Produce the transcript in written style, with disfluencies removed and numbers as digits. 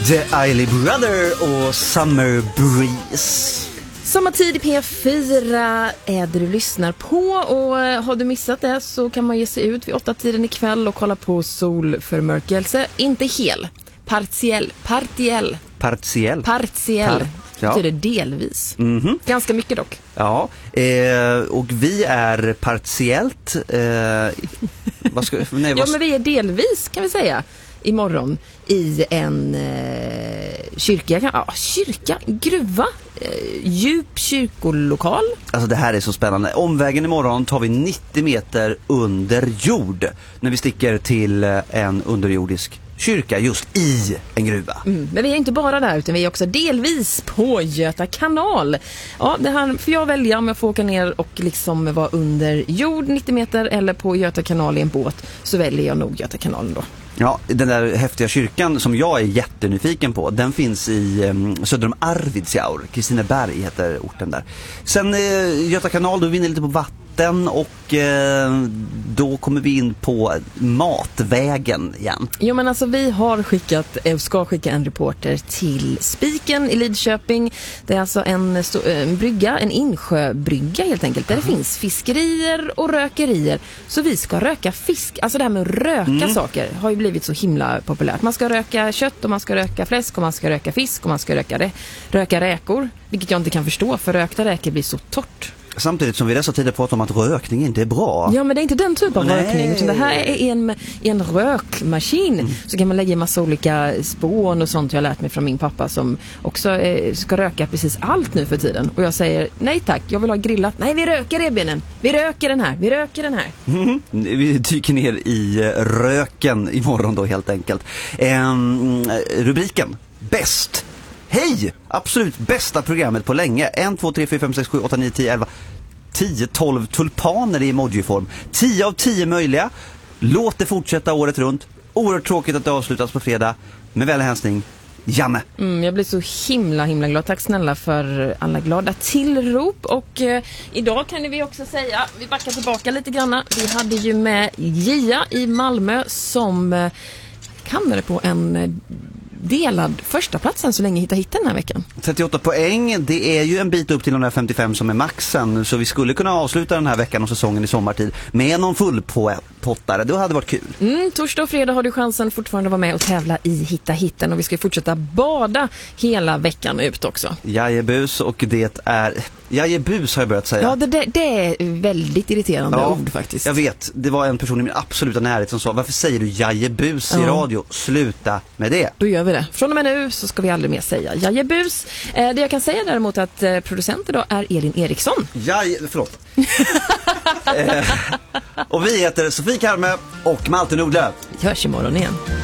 The Isley Brother och Summer Breeze. Sommartid i P4 är det du lyssnar på, och har du missat det så kan man ge sig ut vid 8-tiden ikväll och kolla på solförmörkelse. Inte hel, partiell. Ja. Betyder delvis. Ganska mycket dock. Ja, och vi är partiellt men vi är delvis, kan vi säga, imorgon i en kyrka, gruva, djup kyrkolokal. Alltså det här är så spännande. Omvägen imorgon tar vi 90 meter under jord när vi sticker till en underjordisk kyrka just i en gruva. Men vi är inte bara där, utan vi är också delvis på Göta kanal. Ja, det här får jag välja om jag får åka ner och liksom vara under jord 90 meter eller på Göta kanal i en båt, så väljer jag nog Göta kanalen då. Ja, den där häftiga kyrkan som jag är jättenyfiken på, den finns i söder om Arvidsjaur. Kristineberg heter orten där. Sen Göta kanal, då vinner lite på vatten och då kommer vi in på matvägen igen. Jo, men alltså vi har ska skicka en reporter till Spiken i Lidköping. Det är alltså en brygga, en insjöbrygga helt enkelt, där det finns fiskerier och rökerier. Så vi ska röka fisk. Alltså det här med att röka saker har ju blivit så himla populärt. Man ska röka kött och man ska röka fläsk och man ska röka fisk och man ska röka räkor. Vilket jag inte kan förstå, för rökta räkor blir så torrt. Samtidigt som vi dessa tider pratar om att rökning inte är bra. Ja, men det är inte den typ av rökning, utan det här är en rökmaskin. Så kan man lägga en massa olika spån och sånt. Jag har lärt mig från min pappa som också ska röka precis allt nu för tiden. Och jag säger, nej tack, jag vill ha grillat. Nej, vi röker revbenen. Vi röker den här. Vi dyker ner i röken imorgon då helt enkelt. Rubriken, bäst. Hej! Absolut bästa programmet på länge. 1, 2, 3, 4, 5, 6, 7, 8, 9, 10, 11 10, 12 tulpaner i emojiform. 10 av 10 möjliga. Låt det fortsätta året runt. Oerhört tråkigt att det avslutas på fredag. Med väl hälsning, Janne. Jag blir så himla glad. Tack snälla för alla glada tillrop. Och idag kan vi också säga, vi backar tillbaka lite grann. Vi hade ju med Gia i Malmö som hamnade på en delad första platsen så länge hitta den här veckan. 38 poäng, det är ju en bit upp till de där 55 som är maxen, så vi skulle kunna avsluta den här veckan och säsongen i sommartid med någon fullpottare. Det hade varit kul. Torsdag och fredag har du chansen fortfarande att vara med och tävla i Hitta hitten, och vi ska fortsätta bada hela veckan ut också. Jajebus, och det är jajebus har jag börjat säga. Ja, det är väldigt irriterande ord faktiskt. Jag vet, det var en person i min absoluta närhet som sa, varför säger du jajebus i radio? Sluta med det. Då gör vi det. Från och med nu så ska vi aldrig mer säga jajebus. Det jag kan säga däremot att producent idag är Elin Eriksson. Förlåt. Och vi heter Sofie Karme och Malte Nordlöf. Vi hörs imorgon igen.